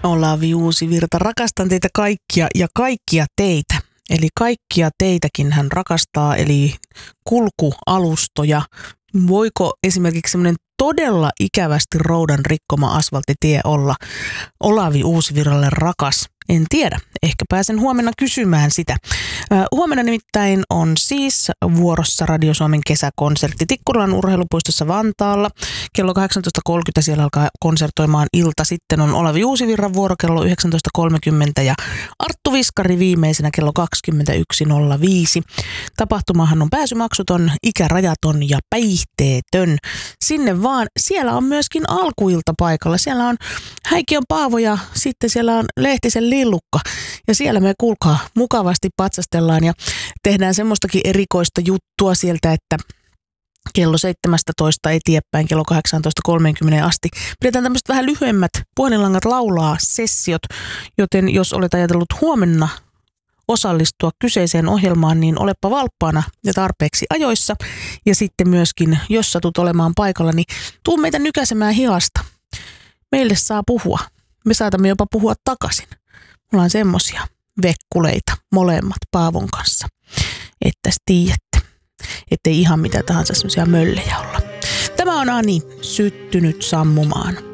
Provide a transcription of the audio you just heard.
Olavi Uusivirta, rakastan teitä kaikkia ja kaikkia teitä. Eli kaikkia teitäkin hän rakastaa, eli kulkualustoja. Voiko esimerkiksi semmoinen todella ikävästi roudan rikkoma asfalttitie olla Olavi Uusiviralle rakas? En tiedä. Ehkä pääsen huomenna kysymään sitä. Huomenna nimittäin on siis vuorossa Radio Suomen kesäkonsertti Tikkurilan urheilupuistossa Vantaalla. Kello 18.30 siellä alkaa konsertoimaan ilta. Sitten on Olavi Uusivirran vuoro kello 19.30 ja Arttu Viskari viimeisenä kello 21.05. Tapahtumahan on pääsymaksuton, ikärajaton ja päihteetön. Sinne vaan. Siellä on myöskin alkuilta paikalla. Siellä on Häikiön Paavo ja sitten siellä on Lehtisen Lillukka. Ja siellä me kuulkaa mukavasti patsastellaan ja tehdään semmoistakin erikoista juttua sieltä, että kello 17 eteenpäin, kello 18.30 asti. Pidetään tämmöiset vähän lyhyemmät puhelinlangat laulaa sessiot, joten jos olet ajatellut huomenna osallistua kyseiseen ohjelmaan, niin olepa valppaana ja tarpeeksi ajoissa. Ja sitten myöskin, jos satut olemaan paikalla, niin tuu meitä nykäsemään hihasta. Meille saa puhua. Me saatamme jopa puhua takaisin. Mulla on semmosia vekkuleita molemmat Paavon kanssa, että tiedätte, ettei ihan mitä tahansa semmosia möllejä olla. Tämä on Ani syttynyt sammumaan.